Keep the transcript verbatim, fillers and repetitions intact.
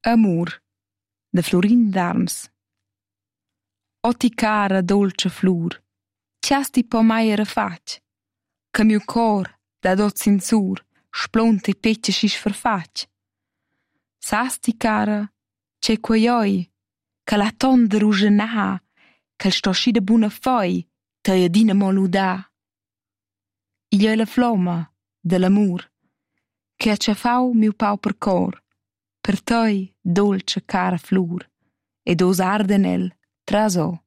Amur, da Florin d'Arns. O ti cara dolce flur, ch'has ti po mai era fatg, che miu cor da dot sinsur splonta e petga schisch farfatg. Sas ti cara, c'è quei oi, che la ton da ruschenar, che sto schi da buna foi, tei adina mo ludà. Igl ei la flomma de l'amur, che ha tschafau miu pauper cor, per tei dolce cara flur, ed os arda en el tras o.